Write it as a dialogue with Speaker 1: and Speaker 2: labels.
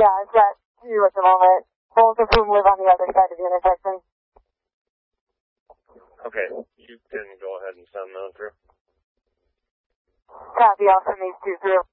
Speaker 1: Yeah, I've got two at the moment, both of whom live on the other side of the intersection.
Speaker 2: Okay, you can go ahead and send those through.
Speaker 1: Copy, I'll send these two through.